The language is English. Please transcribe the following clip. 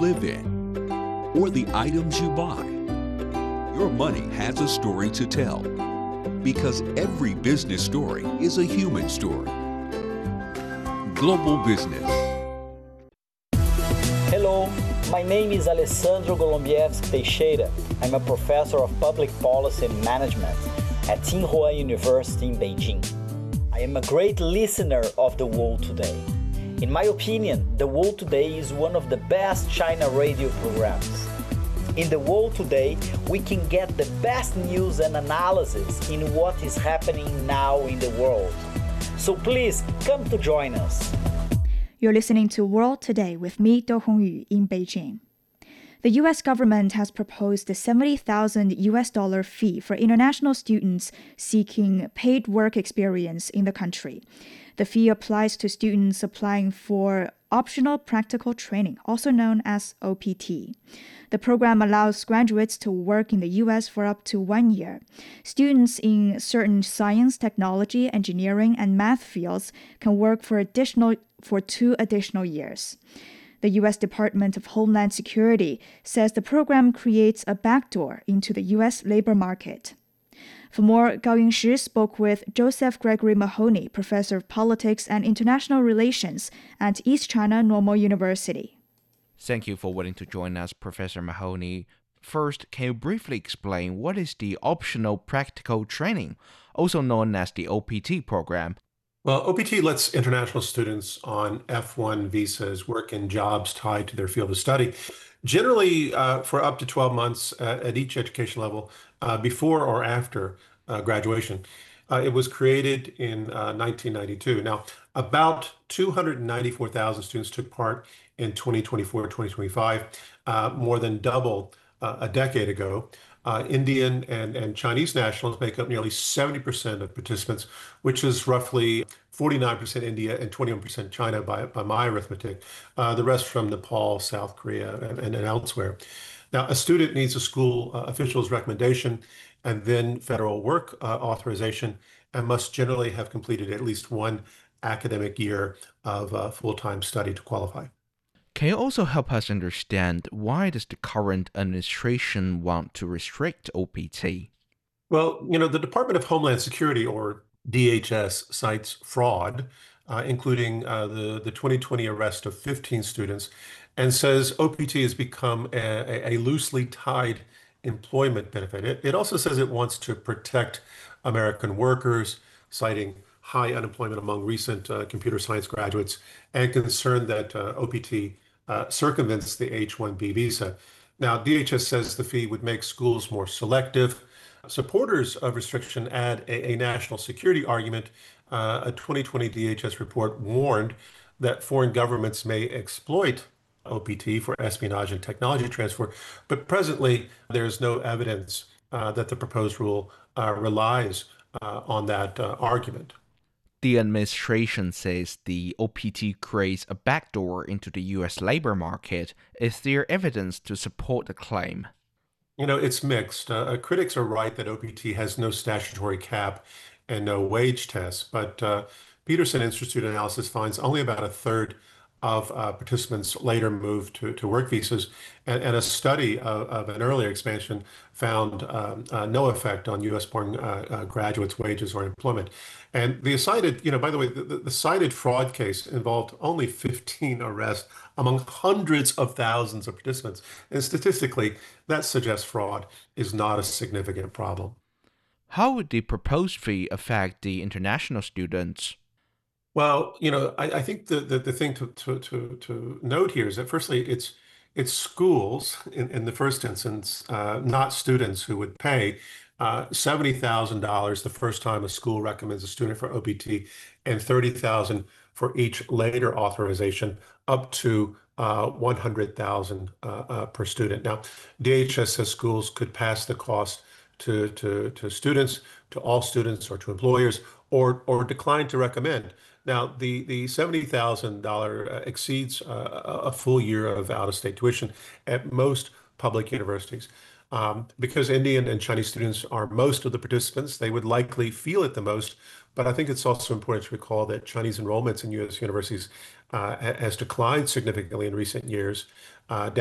live in, or the items you buy. Your money has a story to tell, because every business story is a human story. Global Business. Hello, my name is Alessandro Golombieski Teixeira. I'm a professor of public policy and management at Tsinghua University in Beijing. I am a great listener of The World Today. In my opinion, The World Today is one of the best China radio programs. In The World Today, we can get the best news and analysis in what is happening now in the world. So please come to join us. You're listening to World Today with me, Do Hongyu, in Beijing. The U.S. government has proposed a $70,000 fee for international students seeking paid work experience in the country. The fee applies to students applying for Optional Practical Training, also known as OPT. The program allows graduates to work in the U.S. for up to 1 year. Students in certain science, technology, engineering, and math fields can work for 2 additional years. The U.S. Department of Homeland Security says the program creates a backdoor into the U.S. labor market. For more, Gao Yingshi spoke with Joseph Gregory Mahoney, professor of politics and international relations at East China Normal University. Thank you for willing to join us, Professor Mahoney. First, can you briefly explain what is the Optional Practical Training, also known as the OPT program? Well, OPT lets international students on F1 visas work in jobs tied to their field of study, generally for up to 12 months at each education level before or after graduation. It was created in 1992. Now, about 294,000 students took part in 2024-2025, more than double a decade ago. Indian and Chinese nationals make up nearly 70% of participants, which is roughly 49% India and 21% China by my arithmetic. The rest from Nepal, South Korea, and elsewhere. Now, a student needs a school official's recommendation and then federal work authorization, and must generally have completed at least one academic year of full-time study to qualify. Can you also help us understand why does the current administration want to restrict OPT? Well, the Department of Homeland Security, or DHS, cites fraud, including the 2020 arrest of 15 students, and says OPT has become a loosely tied employment benefit. It also says it wants to protect American workers, citing high unemployment among recent computer science graduates and concern that OPT circumvents the H-1B visa. Now, DHS says the fee would make schools more selective. Supporters of restriction add a national security argument. A 2020 DHS report warned that foreign governments may exploit OPT for espionage and technology transfer, but presently there's no evidence that the proposed rule relies on that argument. The administration says the OPT creates a backdoor into the U.S. labor market. Is there evidence to support the claim? It's mixed. Critics are right that OPT has no statutory cap and no wage test, but Peterson Institute analysis finds only about a third of participants later moved to work visas, and a study of an earlier expansion found no effect on U.S.-born graduates' wages or employment. And the cited, by the way, the cited fraud case involved only 15 arrests among hundreds of thousands of participants. And statistically, that suggests fraud is not a significant problem. How would the proposed fee affect the international students? Well, I think the thing to note here is that firstly, it's schools in the first instance, not students, who would pay $70,000 the first time a school recommends a student for OPT, and $30,000 for each later authorization, up to $100,000 per student. Now, DHS says schools could pass the cost to students, to all students, or to employers, or decline to recommend. Now, the $70,000 exceeds a full year of out-of-state tuition at most public universities. Because Indian and Chinese students are most of the participants, they would likely feel it the most. But I think it's also important to recall that Chinese enrollments in U.S. universities has declined significantly in recent years,